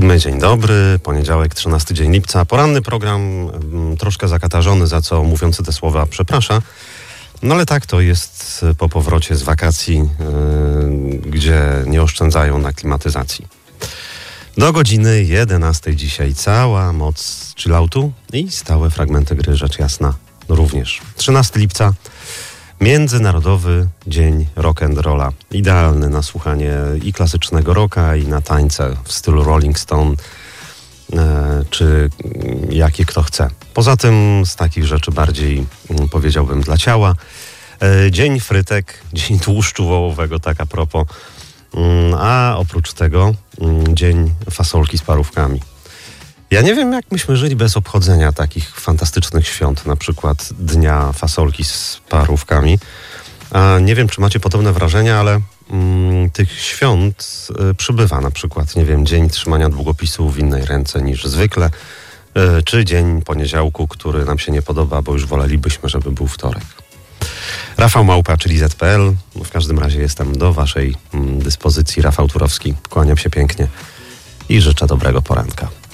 Dzień dobry, poniedziałek, 13 dzień lipca. Poranny program, troszkę zakatarzony, za co mówiący te słowa przeprasza. No ale tak to jest po powrocie z wakacji, gdzie nie oszczędzają na klimatyzacji. Do godziny 11 dzisiaj cała moc chilloutu i stałe fragmenty gry, rzecz jasna, również. 13 lipca, Międzynarodowy Dzień Rock'n'Rolla. Idealny na słuchanie i klasycznego rocka, i na tańce w stylu Rolling Stone, czy jakie kto chce. Poza tym z takich rzeczy bardziej, powiedziałbym, dla ciała. Dzień frytek, dzień tłuszczu wołowego, tak a propos. A oprócz tego dzień fasolki z parówkami. Ja nie wiem, jak myśmy żyli bez obchodzenia takich fantastycznych świąt, na przykład Dnia Fasolki z parówkami. A nie wiem, czy macie podobne wrażenia, ale tych świąt przybywa. Na przykład, nie wiem, Dzień Trzymania Długopisu w innej ręce niż zwykle, czy Dzień Poniedziałku, który nam się nie podoba, bo już wolelibyśmy, żeby był wtorek. Rafał Małpa, czyli Z.pl. W każdym razie jestem do waszej dyspozycji. Rafał Turowski. Kłaniam się pięknie i życzę dobrego poranka.